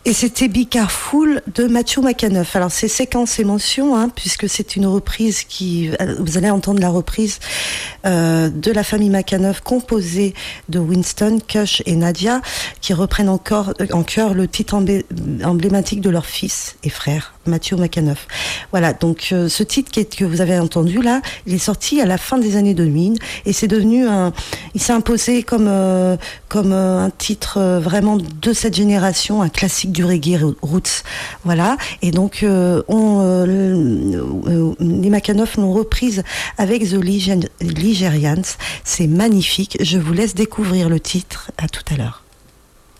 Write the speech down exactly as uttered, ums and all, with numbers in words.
Et c'était Be Careful de Matthew McCanuff. Alors c'est séquence émotion, hein, puisque c'est une reprise qui, vous allez entendre la reprise euh, de la famille McCanuff, composée de Winston, Kush et Nadia, qui reprennent encore en chœur le titre emblé- emblématique de leur fils et frère, Matthew McCanuff. Voilà, donc euh, ce titre qui est, que vous avez entendu là, il est sorti à la fin des années deux mille et c'est devenu un, il s'est imposé comme euh, comme euh, un titre euh, vraiment de cette génération, un classique du reggae roots, voilà. Et donc euh, on, euh, euh, les McCanuff l'ont reprise avec The Ligerians. C'est magnifique. Je vous laisse découvrir le titre. À tout à l'heure.